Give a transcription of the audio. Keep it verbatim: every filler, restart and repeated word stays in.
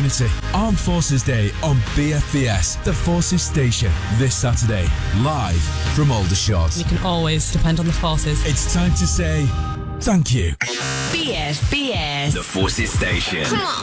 Unity. Armed Forces Day on B F B S, the Forces Station, this Saturday, live from Aldershot. You can always depend on the forces. It's time to say thank you. B F B S, the Forces Station. Come on.